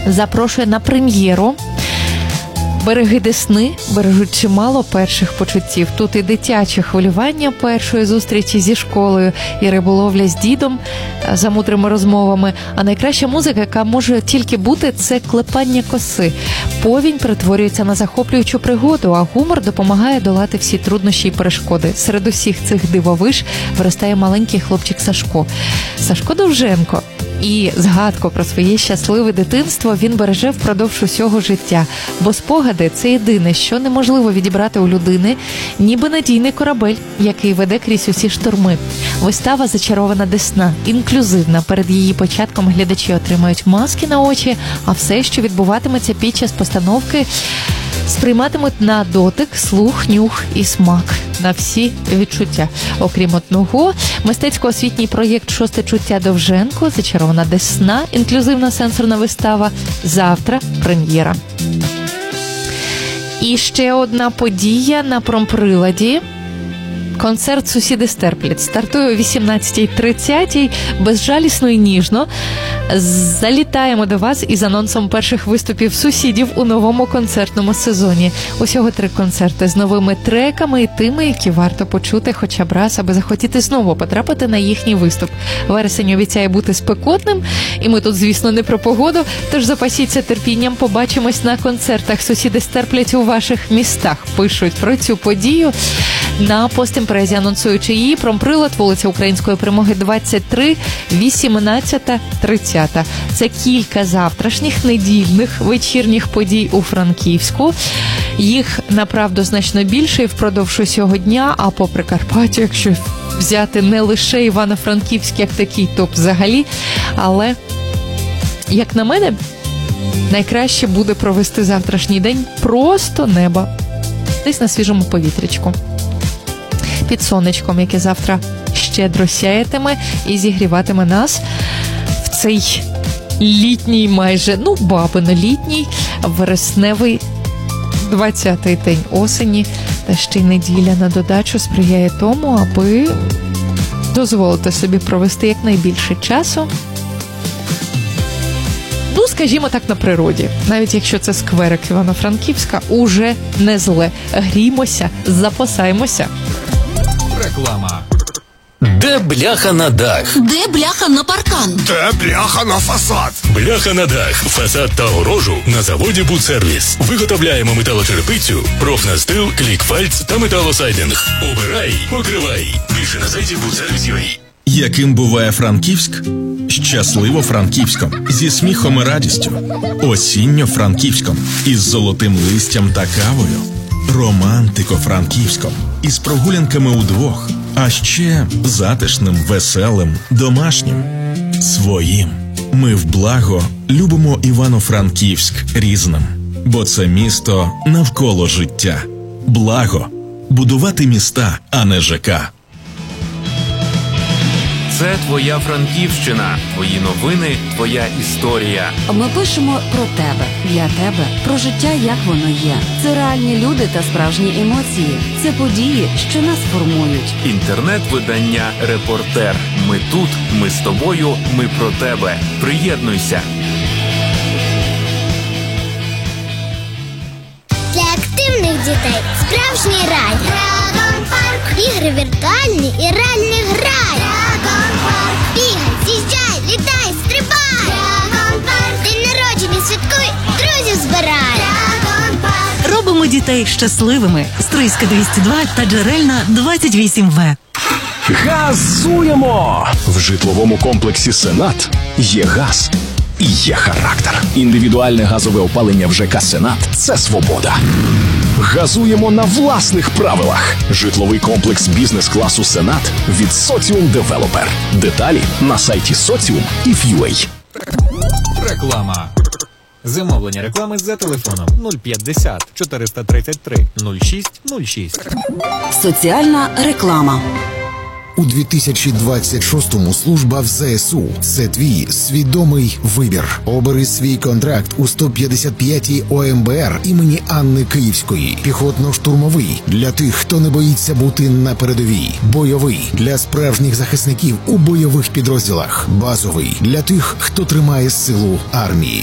запрошує на прем'єру «Береги Десни» бережуть чимало перших почуттів. Тут і дитяче хвилювання першої зустрічі зі школою, і риболовля з дідом за мудрими розмовами. А найкраща музика, яка може тільки бути, це клепання коси. Повінь перетворюється на захоплюючу пригоду, а гумор допомагає долати всі труднощі і перешкоди. Серед усіх цих дивовиж виростає маленький хлопчик Сашко. Сашко Довженко. І згадку про своє щасливе дитинство він береже впродовж усього життя. Бо спогади – це єдине, що неможливо відібрати у людини, ніби надійний корабель, який веде крізь усі шторми. Вистава «Зачарована Десна» інклюзивна. Перед її початком глядачі отримають маски на очі, а все, що відбуватиметься під час постановки, сприйматимуть на дотик, слух, нюх і смак, на всі відчуття. Окрім одного, мистецько-освітній проєкт «Шосте чуття Довженко», «Зачарована Десна», інклюзивна сенсорна вистава. Завтра прем'єра. І ще одна подія на промприладі. Концерт «Сусіди стерплять» стартує о 18:30, безжалісно і ніжно. Залітаємо до вас із анонсом перших виступів сусідів у новому концертному сезоні. Усього 3 концерти з новими треками і тими, які варто почути хоча б раз, аби захотіти знову потрапити на їхній виступ. Вересень обіцяє бути спекотним, і ми тут, звісно, не про погоду, тож запасіться терпінням, побачимось на концертах «Сусіди стерплять» у ваших містах. Пишуть про цю подію на постімпрезі, анонсуючи її. Промприлад, вулиця Української Перемоги, 23, 18:30. Це кілька завтрашніх недільних вечірніх подій у Франківську. Їх, направду, значно більше і впродовж усього дня, а по Прикарпаттю, якщо взяти не лише Івано-Франківськ як такий, то взагалі. Але, як на мене, найкраще буде провести завтрашній день просто неба. Десь на свіжому повітрячку. Під сонечком, яке завтра щедро сяятиме і зігріватиме нас в цей літній майже, бабино-літній, вересневий 20-й день осені. Та ще й неділя на додачу сприяє тому, аби дозволити собі провести якнайбільше часу, скажімо так, на природі. Навіть якщо це скверик Івано-Франківська, уже не зле. Гріймося, запасаймося. Реклама. Де бляха на дах? Де бляха на паркан? Де бляха на фасад? Бляха на дах, фасад та огорожу на заводі «Будсервіс». Виготовляємо металочерепицю, профнастил, клікфальц та металосайдинг. Обирай, покривай. Більше на сайті «Будсервіс.UA». Яким буває Франківськ? Щасливо Франківськом, зі сміхом і радістю. Осінньо Франківськом, із золотим листям та кавою. Романтико Франківськом, із прогулянками удвох. А ще затишним, веселим, домашнім. Своїм. Ми в благо любимо Івано-Франківськ різним. Бо це місто навколо життя. Благо. Будувати міста, а не ЖК. Це твоя Франківщина, твої новини, твоя історія. Ми пишемо про тебе, для тебе, про життя, як воно є. Це реальні люди та справжні емоції. Це події, що нас формують. Інтернет-видання «Репортер». Ми тут, ми з тобою, ми про тебе. Приєднуйся. Для активних дітей справжній рай. Ігри віртуальні і реальні грай. Бігай, з'їжджай, літай, стрибай. День народження святкуй, друзів збирай. Робимо дітей щасливими. Стрийська 202 та Джерельна 28В. Газуємо! В житловому комплексі «Сенат» є газ і є характер. Індивідуальне газове опалення в ЖК «Сенат» – це свобода. Газуємо на власних правилах. Житловий комплекс бізнес-класу «Сенат» від Соціум Девелопер. Деталі на сайті Socium.UA. Реклама. Замовлення реклами за телефоном 050 433 06 06. Соціальна реклама. У 2026-му служба в ЗСУ – це твій свідомий вибір. Обери свій контракт у 155-й ОМБР імені Анни Київської. Піхотно-штурмовий – для тих, хто не боїться бути на передовій. Бойовий – для справжніх захисників у бойових підрозділах. Базовий – для тих, хто тримає силу армії.